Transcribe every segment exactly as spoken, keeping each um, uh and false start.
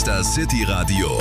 ist das City Radio,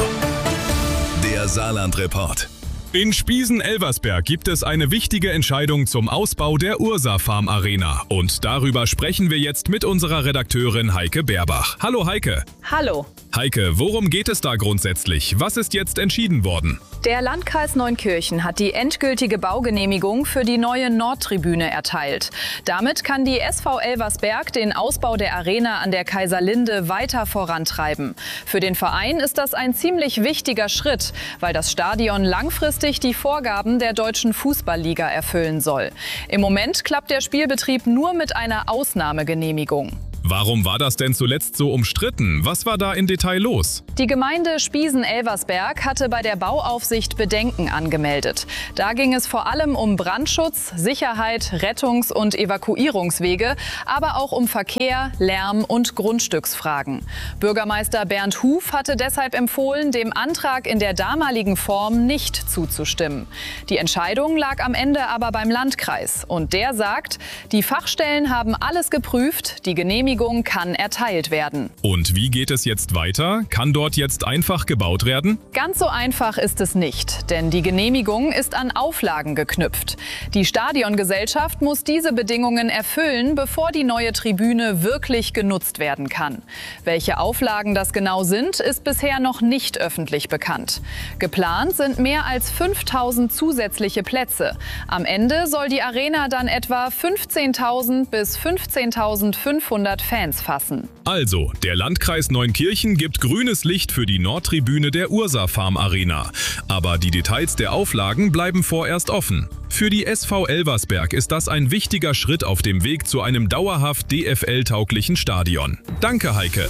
der Saarland-Report. In Spiesen-Elversberg gibt es eine wichtige Entscheidung zum Ausbau der Ursa Farm Arena. Und darüber sprechen wir jetzt mit unserer Redakteurin Heike Berbach. Hallo Heike. Hallo. Heike, worum geht es da grundsätzlich? Was ist jetzt entschieden worden? Der Landkreis Neunkirchen hat die endgültige Baugenehmigung für die neue Nordtribüne erteilt. Damit kann die S V Elversberg den Ausbau der Arena an der Kaiserlinde weiter vorantreiben. Für den Verein ist das ein ziemlich wichtiger Schritt, weil das Stadion langfristig die Vorgaben der Deutschen Fußballliga erfüllen soll. Im Moment klappt der Spielbetrieb nur mit einer Ausnahmegenehmigung. Warum war das denn zuletzt so umstritten? Was war da im Detail los? Die Gemeinde Spiesen-Elversberg hatte bei der Bauaufsicht Bedenken angemeldet. Da ging es vor allem um Brandschutz, Sicherheit, Rettungs- und Evakuierungswege, aber auch um Verkehr, Lärm und Grundstücksfragen. Bürgermeister Bernd Huf hatte deshalb empfohlen, dem Antrag in der damaligen Form nicht zuzustimmen. Die Entscheidung lag am Ende aber beim Landkreis. Und der sagt, die Fachstellen haben alles geprüft, die Genehmigung kann erteilt werden. Und wie geht es jetzt weiter? Kann dort jetzt einfach gebaut werden? Ganz so einfach ist es nicht, denn die Genehmigung ist an Auflagen geknüpft. Die Stadiongesellschaft muss diese Bedingungen erfüllen, bevor die neue Tribüne wirklich genutzt werden kann. Welche Auflagen das genau sind, ist bisher noch nicht öffentlich bekannt. Geplant sind mehr als fünftausend zusätzliche Plätze. Am Ende soll die Arena dann etwa fünfzehntausend bis fünfzehntausendfünfhundert Fans fassen. Also, der Landkreis Neunkirchen gibt grünes Licht für die Nordtribüne der Ursa Farm Arena. Aber die Details der Auflagen bleiben vorerst offen. Für die S V Elversberg ist das ein wichtiger Schritt auf dem Weg zu einem dauerhaft D F L-tauglichen Stadion. Danke, Heike.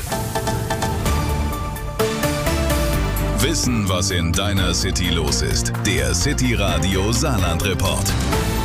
Wissen, was in deiner City los ist. Der City Radio Saarland-Report.